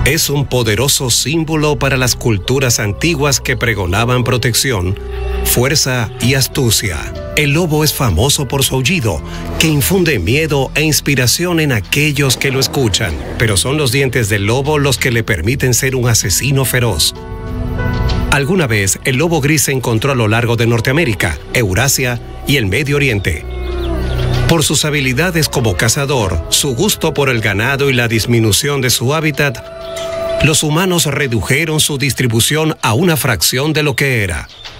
es un poderoso símbolo para las culturas antiguas que pregonaban protección, fuerza y astucia. El lobo es famoso por su aullido, que infunde miedo e inspiración en aquellos que lo escuchan, pero son los dientes del lobo los que le permiten ser un asesino feroz. Alguna vez, el lobo gris se encontró a lo largo de Norteamérica, Eurasia y el Medio Oriente. Por sus habilidades como cazador, su gusto por el ganado y la disminución de su hábitat, los humanos redujeron su distribución a una fracción de lo que era.